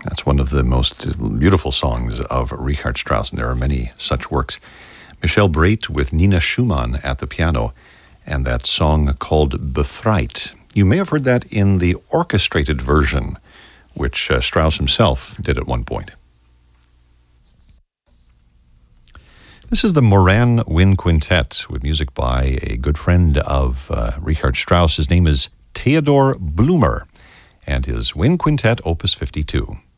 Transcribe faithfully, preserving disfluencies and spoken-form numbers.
That's one of the most beautiful songs of Richard Strauss, and there are many such works. Michel Breit with Nina Schumann at the piano, and that song called Befreit. You may have heard that in the orchestrated version, which uh, Strauss himself did at one point. This is the Moran Wind Quintet with music by a good friend of uh, Richard Strauss. His name is Theodor Blumer, and his Wind Quintet, Opus fifty-two.